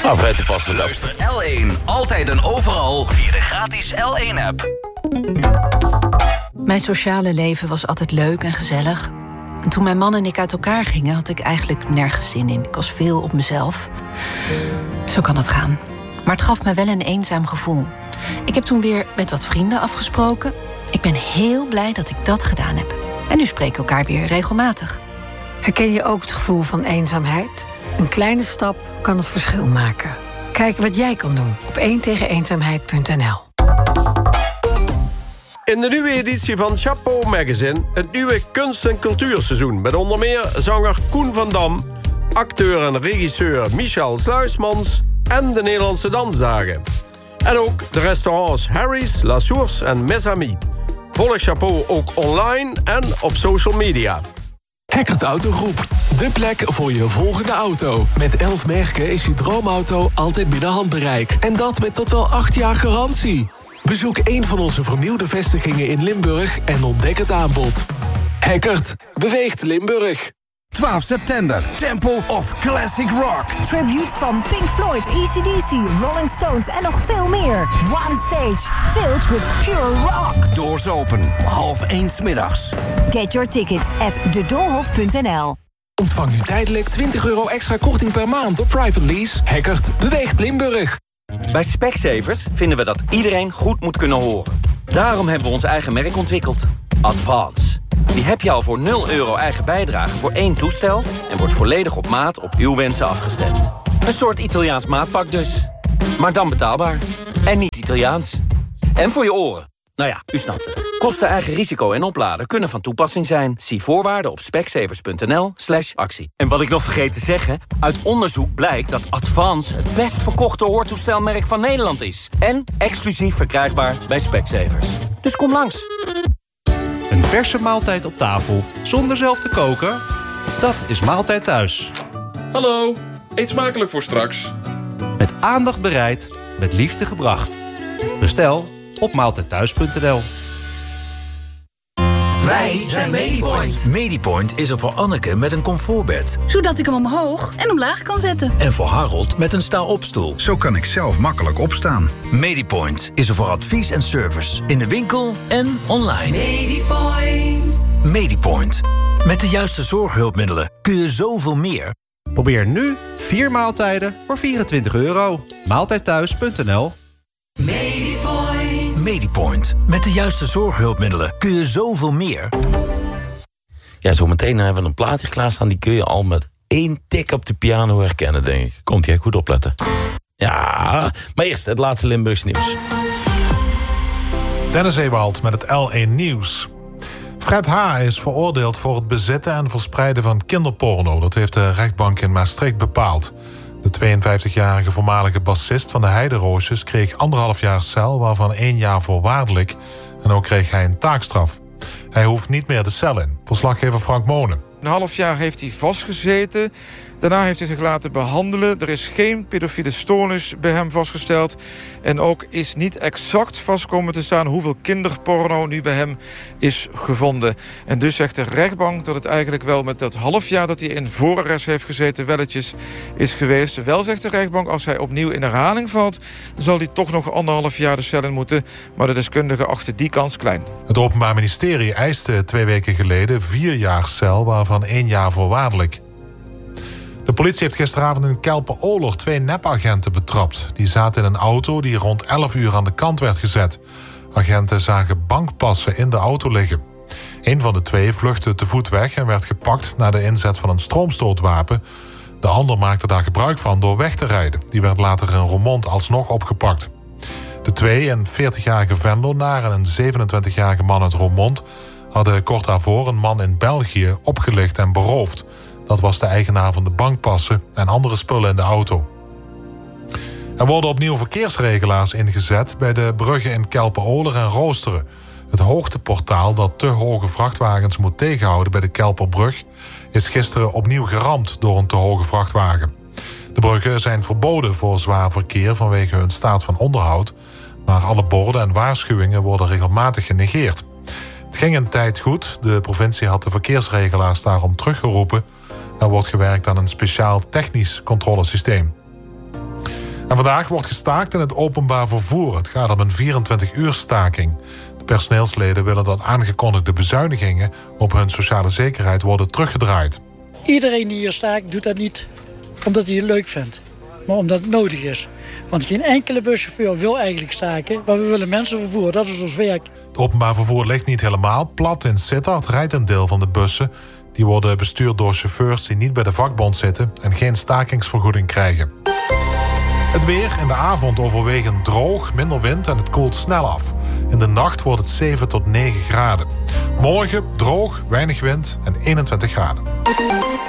Nou, vrij toepasselijk. Luister L1 altijd en overal via de gratis L1-app. Mijn sociale leven was altijd leuk en gezellig. En toen mijn man en ik uit elkaar gingen, had ik eigenlijk nergens zin in. Ik was veel op mezelf. Zo kan het gaan. Maar het gaf me wel een eenzaam gevoel. Ik heb toen weer met wat vrienden afgesproken. Ik ben heel blij dat ik dat gedaan heb. En nu spreken we elkaar weer regelmatig. Herken je ook het gevoel van eenzaamheid? Een kleine stap kan het verschil maken. Kijk wat jij kan doen op 1tegeneenzaamheid.nl. In de nieuwe editie van Chapeau Magazine... het nieuwe kunst- en cultuurseizoen... met onder meer zanger Koen van Dam... acteur en regisseur Michel Sluismans... en de Nederlandse Dansdagen. En ook de restaurants Harry's, La Source en Mes Amis. Volg Chapeau ook online en op social media. Heckert Autogroep, de plek voor je volgende auto. Met 11 merken is je droomauto altijd binnen handbereik. En dat met tot wel 8 jaar garantie. Bezoek een van onze vernieuwde vestigingen in Limburg en ontdek het aanbod. Heckert, beweegt Limburg. 12 september, Temple of Classic Rock. Tributes van Pink Floyd, AC/DC, Rolling Stones en nog veel meer. One stage filled with pure rock. Doors open, 12:30 middags. Get your tickets at dedoolhof.nl. Ontvang nu tijdelijk €20 extra korting per maand op private lease. Heckert, beweegt Limburg. Bij Specsavers vinden we dat iedereen goed moet kunnen horen. Daarom hebben we ons eigen merk ontwikkeld. Advance. Die heb je al voor €0 eigen bijdrage voor 1 toestel... en wordt volledig op maat op uw wensen afgestemd. Een soort Italiaans maatpak dus. Maar dan betaalbaar. En niet Italiaans. En voor je oren. Nou ja, u snapt het. Kosten, eigen risico en opladen kunnen van toepassing zijn. Zie voorwaarden op specsavers.nl/actie. En wat ik nog vergeet te zeggen... uit onderzoek blijkt dat Advance het best verkochte hoortoestelmerk van Nederland is. En exclusief verkrijgbaar bij Specsavers. Dus kom langs. Een verse maaltijd op tafel, zonder zelf te koken? Dat is Maaltijd Thuis. Hallo, eet smakelijk voor straks. Met aandacht bereid, met liefde gebracht. Bestel op maaltijdthuis.nl. Wij zijn Medipoint. Medipoint is er voor Anneke met een comfortbed. Zodat ik hem omhoog en omlaag kan zetten. En voor Harold met een sta-opstoel. Zo kan ik zelf makkelijk opstaan. Medipoint is er voor advies en service. In de winkel en online. Medipoint. Medipoint. Met de juiste zorghulpmiddelen kun je zoveel meer. Probeer nu 4 maaltijden voor €24. Maaltijdthuis.nl. Medipoint. Medipoint. Met de juiste zorghulpmiddelen kun je zoveel meer. Ja, zometeen hebben we een plaatje klaarstaan. Die kun je al met 1 tik op de piano herkennen, denk ik. Komt jij goed opletten. Ja, maar eerst het laatste Limburgs nieuws. Dennis Ewald met het L1 Nieuws. Fred H. is veroordeeld voor het bezitten en verspreiden van kinderporno. Dat heeft de rechtbank in Maastricht bepaald. De 52-jarige voormalige bassist van de Heideroosjes kreeg 1,5 jaar cel, waarvan 1 jaar voorwaardelijk. En ook kreeg hij een taakstraf. Hij hoeft niet meer de cel in. Verslaggever Frank Monen. 1,5 jaar heeft hij vastgezeten. Daarna heeft hij zich laten behandelen. Er is geen pedofiele stoornis bij hem vastgesteld. En ook is niet exact vast komen te staan hoeveel kinderporno nu bij hem is gevonden. En dus zegt de rechtbank dat het eigenlijk wel met dat 1,5 jaar dat hij in voorarrest heeft gezeten welletjes is geweest. Wel zegt de rechtbank, als hij opnieuw in herhaling valt, dan zal hij toch nog 1,5 jaar de cel in moeten. Maar de deskundigen achten die kans klein. Het Openbaar Ministerie eiste 2 weken geleden 4 jaar cel, waarvan 1 jaar voorwaardelijk. De politie heeft gisteravond in Kelpen-Oler 2 nepagenten betrapt. Die zaten in een auto die rond 11 uur aan de kant werd gezet. Agenten zagen bankpassen in de auto liggen. Een van de 2 vluchtte te voet weg en werd gepakt na de inzet van een stroomstootwapen. De ander maakte daar gebruik van door weg te rijden. Die werd later in Roermond alsnog opgepakt. De 2, een 40-jarige Venlonaar en een 27-jarige man uit Roermond, hadden kort daarvoor een man in België opgelicht en beroofd. Dat was de eigenaar van de bankpassen en andere spullen in de auto. Er worden opnieuw verkeersregelaars ingezet bij de bruggen in Kelpen-Oler en Roosteren. Het hoogteportaal dat te hoge vrachtwagens moet tegenhouden bij de Kelperbrug is gisteren opnieuw geramd door een te hoge vrachtwagen. De bruggen zijn verboden voor zwaar verkeer vanwege hun staat van onderhoud, maar alle borden en waarschuwingen worden regelmatig genegeerd. Het ging een tijd goed. De provincie had de verkeersregelaars daarom teruggeroepen. Er wordt gewerkt aan een speciaal technisch controlesysteem. En vandaag wordt gestaakt in het openbaar vervoer. Het gaat om een 24-uur staking. De personeelsleden willen dat aangekondigde bezuinigingen op hun sociale zekerheid worden teruggedraaid. Iedereen die hier staakt doet dat niet omdat hij het leuk vindt, maar omdat het nodig is. Want geen enkele buschauffeur wil eigenlijk staken, maar we willen mensen vervoeren, dat is ons werk. Het openbaar vervoer ligt niet helemaal plat. In Sittard rijdt een deel van de bussen. Die worden bestuurd door chauffeurs die niet bij de vakbond zitten en geen stakingsvergoeding krijgen. Het weer in de avond overwegend droog, minder wind en het koelt snel af. In de nacht wordt het 7 tot 9 graden. Morgen droog, weinig wind en 21 graden.